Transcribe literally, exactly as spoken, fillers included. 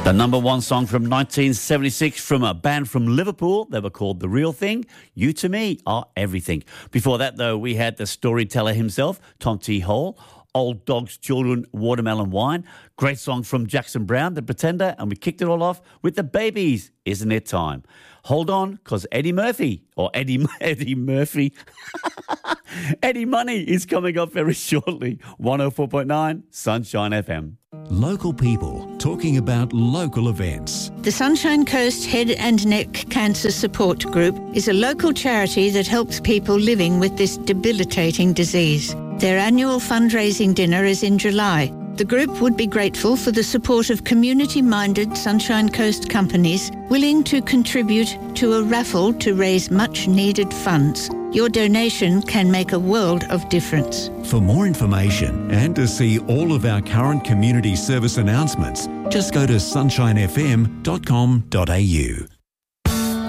The number one song from nineteen seventy-six from a band from Liverpool. They were called The Real Thing. You to Me Are Everything. Before that, though, we had the storyteller himself, Tom T. Hall. Old Dogs, Children, Watermelon Wine. Great song from Jackson Brown, The Pretender. And we kicked it all off with The Babies, Isn't It Time? Hold on, because Eddie Murphy, or Eddie, Eddie Murphy, Eddie Money is coming up very shortly. one oh four point nine Sunshine F M. Local people talking about local events. The Sunshine Coast Head and Neck Cancer Support Group is a local charity that helps people living with this debilitating disease. Their annual fundraising dinner is in July. The group would be grateful for the support of community-minded Sunshine Coast companies willing to contribute to a raffle to raise much-needed funds. Your donation can make a world of difference. For more information and to see all of our current community service announcements, just go to sunshine f m dot com dot a u.